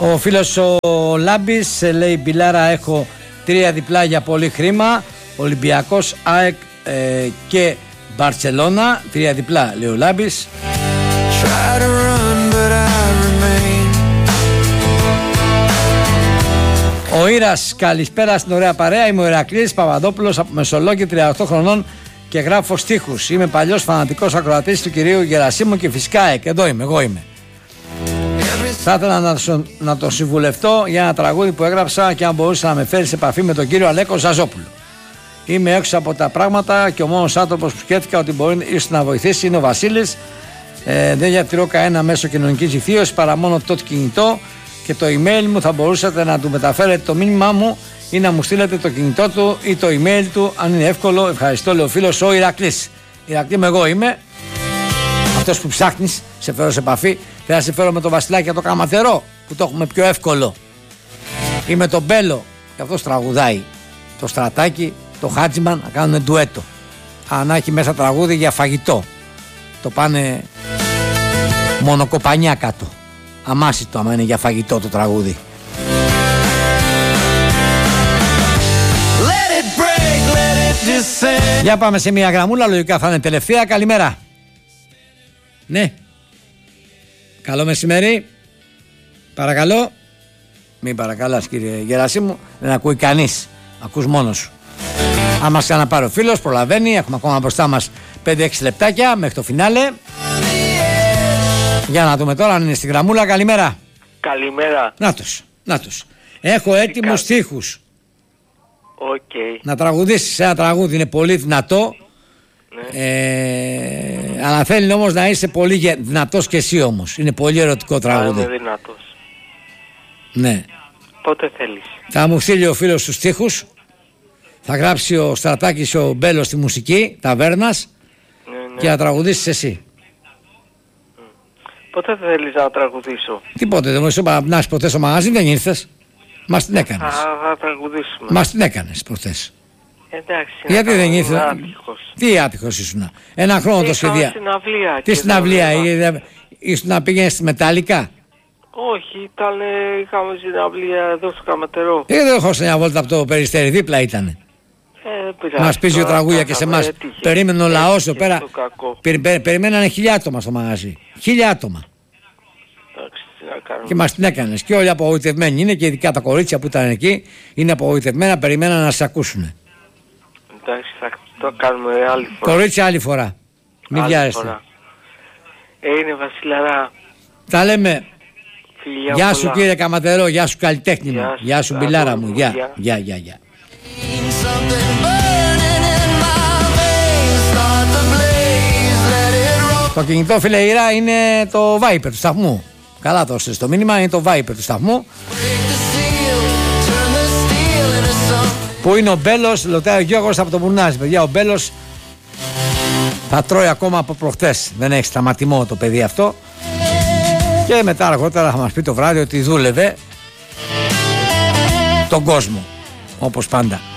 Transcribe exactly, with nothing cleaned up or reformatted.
Ο φίλος ο Λάμπης λέει Μπιλάρα, έχω τρία διπλά για πολύ χρήμα. Ολυμπιακός, ΑΕΚ ε, και Μπαρτσελώνα. Τρία διπλά λέει ο Λάμπης. Ο Ήρας, καλησπέρα στην ωραία παρέα. Είμαι ο Ηρακλής Παπαδόπουλος από Μεσολόγγι, τριάντα οκτώ χρονών και γράφω στίχους. Είμαι παλιός φανατικός ακροατής του κυρίου Γερασίμου και φυσικά εκ. Εδώ είμαι, εγώ είμαι. Θα ήθελα να, να το συμβουλευτώ για ένα τραγούδι που έγραψα και αν μπορούσε να με φέρει σε επαφή με τον κύριο Αλέκο Ζαζόπουλο. Είμαι έξω από τα πράγματα και ο μόνος άνθρωπος που σκέφτηκα ότι μπορεί ίσως να βοηθήσει είναι ο Βασίλης. Ε, δεν διατηρώ κανένα μέσο κοινωνικής δικτύωσης παρά μόνο το κινητό και το email μου. Θα μπορούσατε να του μεταφέρετε το μήνυμά μου ή να μου στείλετε το κινητό του ή το email του, αν είναι εύκολο. Ευχαριστώ, λέει ο φίλος ο Ηρακλής. Ηρακλή μου, εγώ είμαι. Αυτός που ψάχνεις, σε φέρω σε επαφή. Θέλω να σε φέρω με το Βασιλάκι το Καματερό που το έχουμε πιο εύκολο. Ή με τον Μπέλο, και αυτός τραγουδάει. Το Στρατάκι, το Χάτζιμαν να κάνουν ντουέτο. Αν έχει μέσα τραγούδι για φαγητό. Το πάνε μονοκοπανιά κάτω. Αμάσιτο άμα είναι για φαγητό το τραγούδι. Let it break, let it just... Για πάμε σε μια γραμμούλα, λογικά θα είναι τελευταία. Καλημέρα. Ναι. Καλό μεσημέρι. Παρακαλώ. Μην παρακαλάς κύριε Γερασίμου. Δεν ακούει κανείς. Ακούς μόνος σου. Αν μας ξαναπάρει ο φίλος, προλαβαίνει. Έχουμε ακόμα μπροστά μας πέντε έξι λεπτάκια μέχρι το φινάλε. Για να δούμε τώρα αν είναι στη γραμμούλα. Καλημέρα. Καλημέρα. Νάτος, νάτος. Έχω έτοιμους στίχους. Okay. Να τραγουδήσεις ένα τραγούδι, είναι πολύ δυνατό. Ναι. Ε, αλλά θέλει όμως να είσαι πολύ δυνατός και εσύ όμως. Είναι πολύ ερωτικό τραγούδι. Είμαι δυνατός. Ναι. Πότε θέλεις? Θα μου στείλει ο φίλος στους στίχους. Θα γράψει ο Στρατάκης ο Μπέλος στη μουσική Ταβέρνας. Ναι, ναι. Και θα τραγουδήσεις εσύ. Πότε θέλεις να τραγουδήσω? Τίποτε, δεν μου είπα να είσαι ποτέ στο μαγαζί, δεν ήρθες. Μας την έκανες. Α, θα τραγουδήσουμε. Μας την έκανες προχθές. Εντάξει. Γιατί δεν ήρθες? Τι άτυχος ήσουνα? Ένα χρόνο το σχεδιά. Τι συναυλία? Ήσουν να πήγαινες στη Μετάλλικα? Όχι, ήταν, είχαμε συναυλία εδώ στο Καματερό. Ε, δεν έχω σε μια βόλτα από το Περιστέρι, δίπλα ήτανε. Ε, μας πει ο τραγούδια και σε εμάς. Περίμενε ο λαός εδώ πέρα. Περι, περι, περιμένανε χίλια άτομα στο μαγαζί. Χίλια άτομα. Εντάξει, τι να κάνουμε. Και μας την έκανες. Και όλοι απογοητευμένοι είναι, και ειδικά τα κορίτσια που ήταν εκεί είναι απογοητευμένα, περιμέναν να σε ακούσουν. Εντάξει, θα το κάνουμε άλλη φορά. Κορίτσια άλλη φορά. Μην βιάζεστε. Ε, είναι Βασιλαρά. Τα λέμε. Φιλιά γεια πολλά. σου κύριε Καματερό, γεια σου καλλιτέχνη μου. Γεια σου Μπιλάρα μου. Γεια, γεια, γεια, γεια. Το κινητό, φίλε Ήρα, είναι το Viper του σταθμού. Καλά το έστειλες το μήνυμα, είναι το Viper του σταθμού. Πού είναι ο Μπέλος, ρωτάει ο Γιώργος από το Μπουνάζι. Παιδιά, ο Μπέλος θα τρώει ακόμα από προχτές. Δεν έχει σταματημό το παιδί αυτό. Και μετά αργότερα θα μας πει το βράδυ ότι δούλευε τον κόσμο, όπως πάντα.